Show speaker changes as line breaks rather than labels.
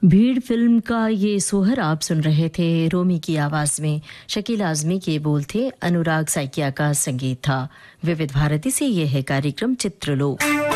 भीड़ फिल्म का ये सोहर आप सुन रहे थे रोमी की आवाज में। शकील आजमी के बोल थे, अनुराग साइकिया का संगीत था। विविध भारती से ये है कार्यक्रम चित्रलोक।